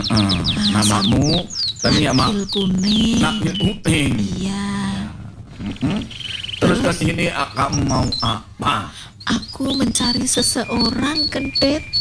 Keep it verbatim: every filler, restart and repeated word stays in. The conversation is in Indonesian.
Uh, namamu tadi ya mak. Nakil kuning. Nakil kuning. Iya. Mm-mm. Terus ke sini kamu mau apa? Aku mencari seseorang, Kentet.